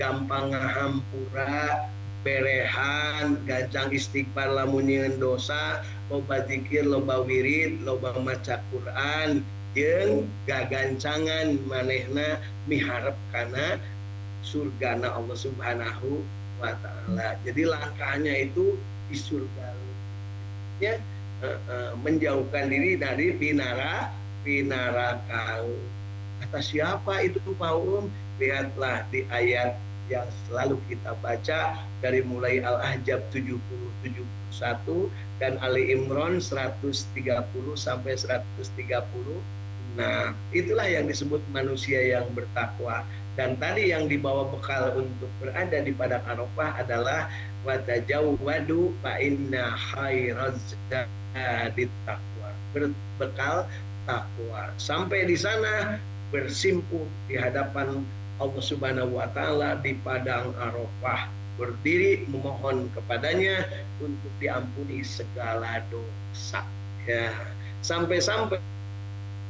gampang ngahampura, berehan, gancang istighfar lamun nyieun dosa, loba zikir, loba wirid, loba maca Quran, jeung gagancangan manehna miharep kana surgana Allah Subhanahu wa taala. Jadi langkahnya itu di surga. Ya, menjauhkan diri dari binaraka. Kata siapa itu Pak Lihatlah di ayat yang selalu kita baca dari mulai Al-Ahzab 70-71 dan Ali Imran 130 sampai 130. Nah, itulah yang disebut manusia yang bertakwa. Dan tadi yang dibawa bekal untuk berada di padang Arafah adalah watajawwadu fa inna khairaz zadi taqwa. Berbekal takwa. Sampai di sana bersimpuh di hadapan Allah Subhanahu wa taala di padang Arafah, berdiri memohon kepadanya untuk diampuni segala dosa. Ya, sampai-sampai